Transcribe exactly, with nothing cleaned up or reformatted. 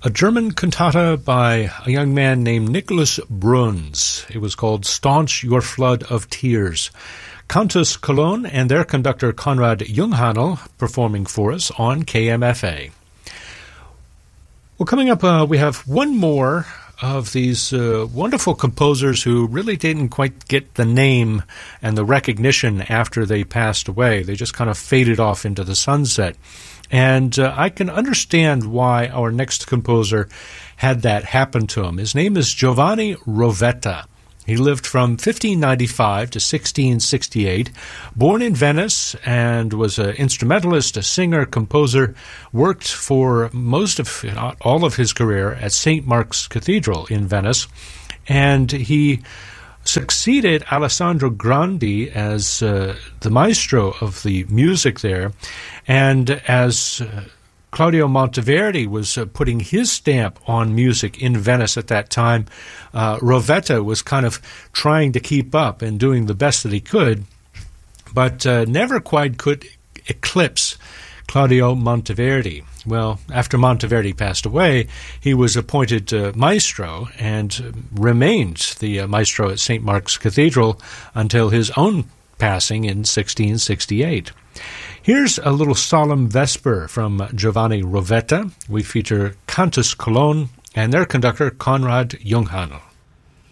A German cantata by a young man named Nicholas Bruns. It was called Staunch Your Flood of Tears. Cantus Cologne and their conductor Konrad Junghanel performing for us on K M F A. Well, coming up, uh, we have one more of these uh, wonderful composers who really didn't quite get the name and the recognition after they passed away. They just kind of faded off into the sunset. And uh, I can understand why our next composer had that happen to him. His name is Giovanni Rovetta. He lived from fifteen ninety-five to sixteen sixty-eight, born in Venice, and was an instrumentalist, a singer, composer, worked for most of, if not all of his career at Saint Mark's Cathedral in Venice, and he succeeded Alessandro Grandi as uh, the maestro of the music there, and as uh, Claudio Monteverdi was uh, putting his stamp on music in Venice at that time, uh, Rovetta was kind of trying to keep up and doing the best that he could, but uh, never quite could eclipse Claudio Monteverdi. Well, after Monteverdi passed away, he was appointed uh, maestro and remained the uh, maestro at Saint Mark's Cathedral until his own passing in sixteen sixty-eight. Here's a little solemn vesper from Giovanni Rovetta. We feature Cantus Cologne and their conductor Konrad Junghanel.